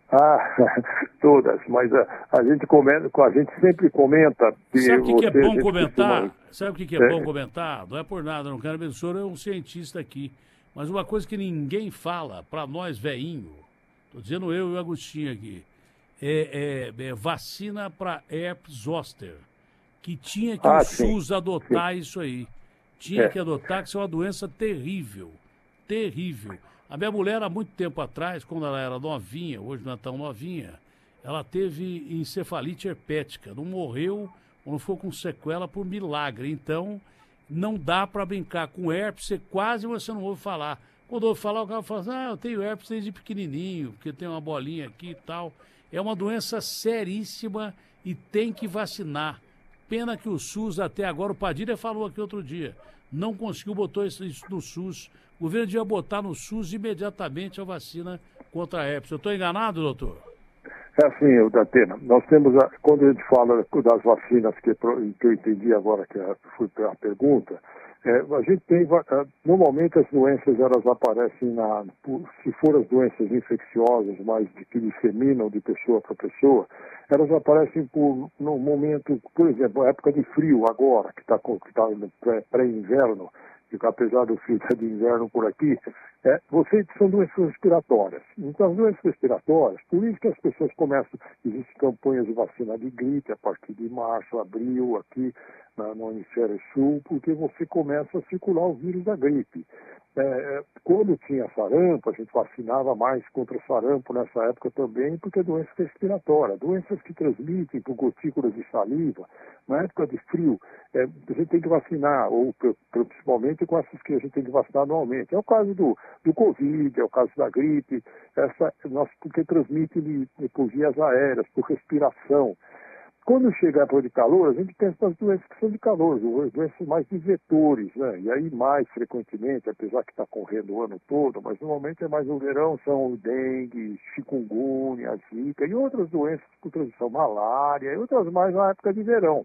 Ah, todas, mas a gente comenta, a gente sempre comenta que Sabe o que é você, a bom gente comentar? costuma... Sabe o que é bom comentar? Não é por nada, não quero ver, o senhor é um cientista aqui. Mas uma coisa que ninguém fala, para nós veinho, tô dizendo eu e o Agostinho aqui, é vacina para herpes zoster, que tinha que o Ah, sim, SUS sim, adotar isso aí. Tinha é. que adotar, que isso é uma doença terrível. Terrível. A minha mulher, há muito tempo atrás, quando ela era novinha, hoje não é tão novinha, ela teve encefalite herpética. Não morreu ou não ficou com sequela por milagre. Então, não dá para brincar com herpes, você não ouve falar. Quando ouve falar, o cara fala assim, eu tenho herpes desde pequenininho, porque tem uma bolinha aqui e tal. É uma doença seríssima e tem que vacinar. Pena que o SUS, até agora, o Padilha falou aqui outro dia, não conseguiu botar isso no SUS. O governo devia botar no SUS imediatamente a vacina contra a herpes. Eu estou enganado, doutor? É assim, o Datena, nós temos, quando a gente fala das vacinas, que eu entendi agora que foi a pergunta, a gente tem, normalmente as doenças elas aparecem, se for as doenças infecciosas, mas que disseminam de pessoa para pessoa, elas aparecem no momento, por exemplo, a época de frio agora, que está no pré-inverno, que apesar do frio estar de inverno por aqui, são doenças respiratórias. Então, as doenças respiratórias, por isso que as pessoas começam, existem campanhas de vacina de gripe a partir de março, abril, aqui no hemisfério sul, porque você começa a circular o vírus da gripe. Quando tinha sarampo, a gente vacinava mais contra o sarampo nessa época também, porque é doença respiratória. Doenças que transmitem por gotículas de saliva, na época de frio, a gente tem que vacinar, ou principalmente com essas que a gente tem que vacinar anualmente. É o caso do Covid, é o caso da gripe, porque transmite por vias aéreas, por respiração. Quando chega a época de calor, a gente pensa nas doenças que são de calor, doenças mais de vetores, né? E aí mais frequentemente, apesar que está correndo o ano todo, mas normalmente é mais no verão, são o dengue, chikungunya, zika e outras doenças por transmissão, malária e outras mais na época de verão.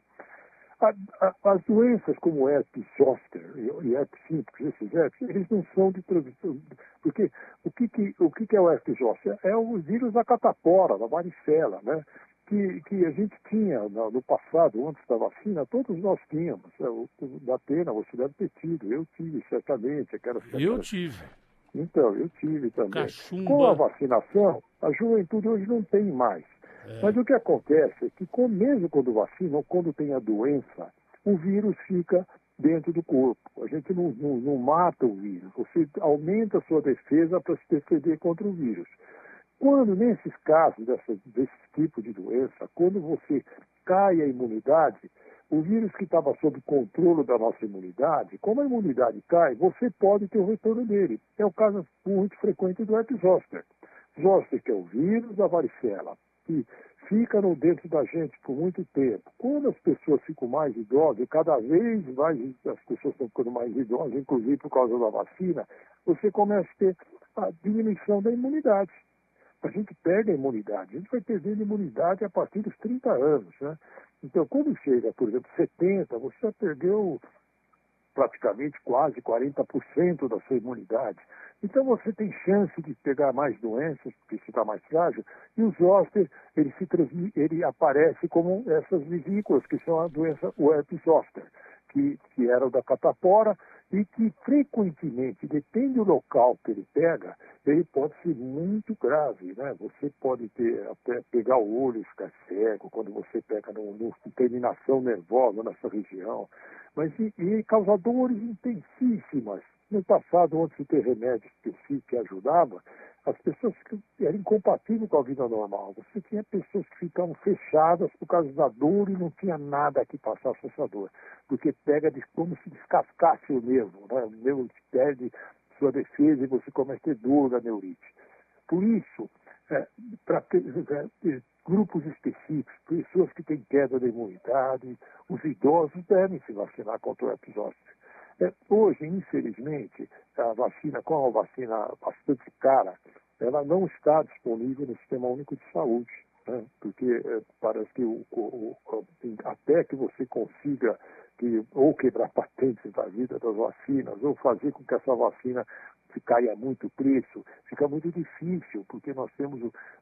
As doenças como herpes zoster e herpes simples, esses herpes, eles não são de transmissão, porque o que é o herpes zoster? É o vírus da catapora, da varicela, né? Que a gente tinha no passado, antes da vacina, todos nós tínhamos. Da pena, você deve ter tido, eu tive certamente. Eu tive. Então, eu tive também. Com a Cachumba. vacinação, a juventude hoje não tem mais. Mas o que acontece é que, mesmo quando vacina ou quando tem a doença, o vírus fica dentro do corpo. A gente não mata o vírus, você aumenta a sua defesa para se defender contra o vírus. Quando, nesses casos, desse tipo de doença, quando você cai a imunidade, o vírus que estava sob controle da nossa imunidade, como a imunidade cai, você pode ter o retorno dele. É o caso muito frequente do herpes zoster. Zoster, que é o vírus da varicela, que fica dentro da gente por muito tempo. Quando as pessoas ficam mais idosas, e cada vez mais as pessoas estão ficando mais idosas, inclusive por causa da vacina, você começa a ter a diminuição da imunidade. A gente perde a imunidade. A gente vai perdendo imunidade a partir dos 30 anos, né? Então, quando chega, por exemplo, 70, você já perdeu praticamente quase 40% da sua imunidade. Então, você tem chance de pegar mais doenças, porque você está mais frágil, e o zoster, ele aparece como essas vesículas, que são a doença, o herpes zoster, que era o da catapora, e que frequentemente, depende do local que ele pega, ele pode ser muito grave, né? Você pode até pegar o olho e ficar cego quando você pega no terminação nervosa nessa região, mas e causa dores intensíssimas. No passado, antes de ter remédio específico que ajudava, as pessoas eram incompatíveis com a vida normal. Você tinha pessoas que ficavam fechadas por causa da dor e não tinha nada que passasse essa dor. Porque pega como se descascasse o nervo, né? O nervo perde sua defesa e você começa a ter dor da neurite. Por isso, para grupos específicos, pessoas que têm queda da imunidade, os idosos devem se vacinar contra o herpes zoster. Hoje, infelizmente, a vacina, com a vacina bastante cara, ela não está disponível no Sistema Único de Saúde, né? Porque parece que até que você consiga ou quebrar patentes da vida das vacinas, ou fazer com que essa vacina caia muito preço, fica muito difícil, porque nós temos